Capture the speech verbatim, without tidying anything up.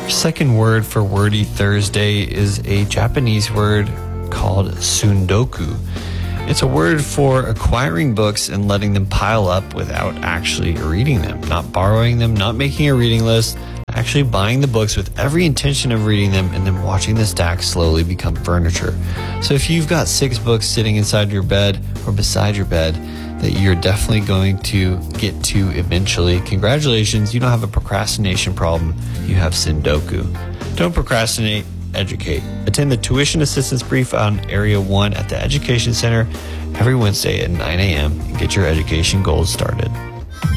Our second word for Wordy Thursday is a Japanese word called sundoku. It's a word for acquiring books and letting them pile up without actually reading them, not borrowing them, not making a reading list, actually buying the books with every intention of reading them and then watching the stack slowly become furniture. So if you've got six books sitting inside your bed or beside your bed that you're definitely going to get to eventually, congratulations, you don't have a procrastination problem, you have sundoku. Don't procrastinate, educate. Attend the tuition assistance brief on Area one at the Education Center every Wednesday at nine a.m. and get your education goals started.